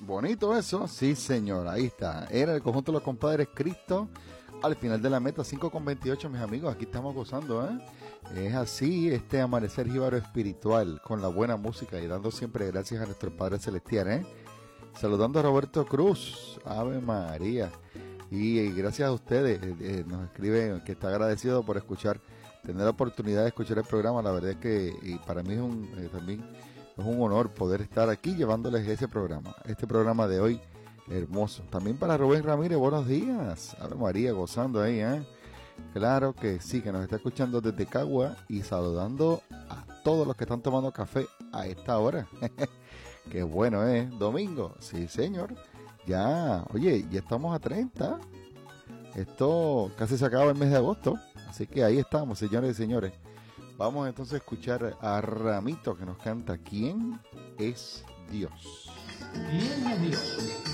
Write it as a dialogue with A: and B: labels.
A: Bonito eso, sí señor, ahí está. Era el conjunto de los compadres Cristo al final de la meta, 5:28, mis amigos, aquí estamos gozando, ¿eh? Es así este amanecer jíbaro espiritual, con la buena música y dando siempre gracias a nuestro Padre Celestial, ¿eh? Saludando a Roberto Cruz, Ave María, y gracias a ustedes, nos escribe que está agradecido por escuchar, tener la oportunidad de escuchar el programa, la verdad es que y para mí es también es un honor poder estar aquí llevándoles ese programa, este programa de hoy, hermoso. También para Rubén Ramírez, buenos días. Ave María, gozando ahí, ¿eh? Claro que sí, que nos está escuchando desde Cagua y saludando a todos los que están tomando café a esta hora. Qué bueno, ¿eh? Domingo, sí, señor. Ya, oye, ya estamos a 30. Esto casi se acaba el mes de agosto. Así que ahí estamos, señores y señores. Vamos entonces a escuchar a Ramito que nos canta ¿Quién es Dios?
B: ¿Quién es Dios?